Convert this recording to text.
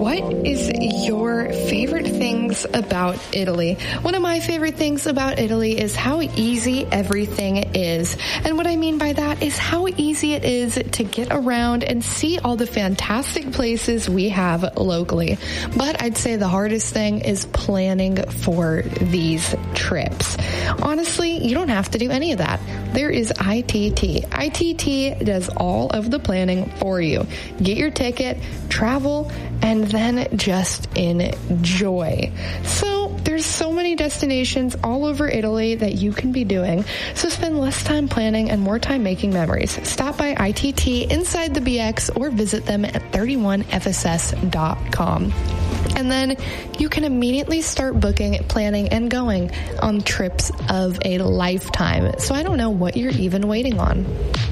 What is your favorite things about Italy? One of my favorite things about Italy is how easy everything is. And what I mean by that is how easy it is to get around and see all the fantastic places we have locally. But I'd say the hardest thing is planning for these trips. Honestly, you don't have to do any of that. There is ITT. ITT does all of the planning for you. Get your ticket, travel, and then just enjoy. So there's so many destinations all over Italy that you can be doing. So spend less time planning and more time making memories. Stop by ITT inside the BX or visit them at 31fss.com. And then you can immediately start booking, planning, and going on trips of a lifetime. So I don't know what you're even waiting on.